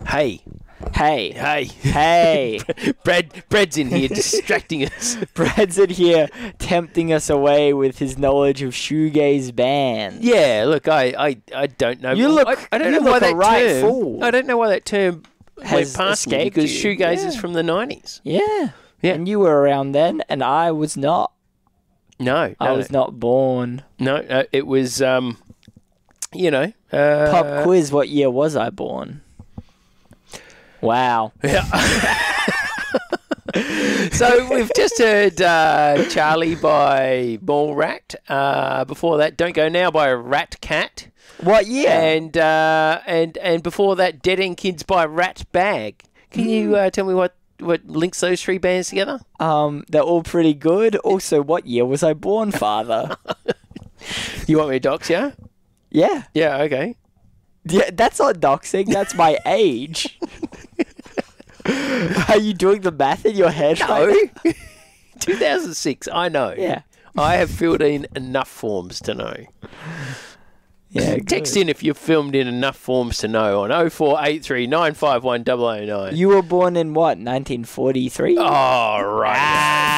Hey. Hey. Hey. Hey. Brad's in here distracting us. Brad's in here tempting us away with his knowledge of shoegaze bands. Yeah, look, I don't know. You look- I don't you know why look a that right term. fool. I don't know why that term Has went past me escaped because you. shoegaze is Yeah. from the 90s. Yeah. Yeah. And you were around then, and I was not. No, I was not born. No, it was, Pop quiz, what year was I born? Wow. Yeah. So we've just heard Charlie by Mall Rat. Before that, Don't Go Now by Rat Cat. What year? And before that, Dead End Kids by Rat Bag. Can you tell me what links those three bands together? They're all pretty good. Also, what year was I born, Father? You want me to dox you? Yeah. Yeah, okay. Yeah, that's not doxing. That's my age. Are you doing the math in your head? Right now? 2006, I know. Yeah. I have filled in enough forms to know. Yeah. Text good. in if you've filled in enough forms to know on 0483 951 009. You were born in what? 1943? Oh, right.